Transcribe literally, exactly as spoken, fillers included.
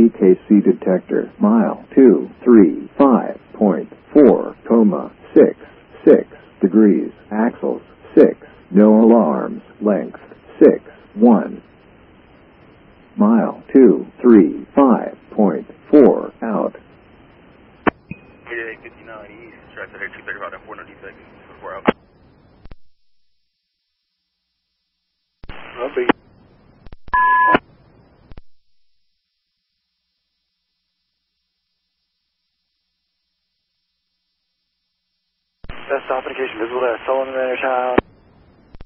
T K C detector, mile two three five point four, coma six six degrees, axles six, no alarms, length six one. Mile two three five point four, out. eight fifty-nine east, strike that two thirty-five and four ninety seconds, four out. I'll be. Best stop indication visible at Sullivan Manor Town.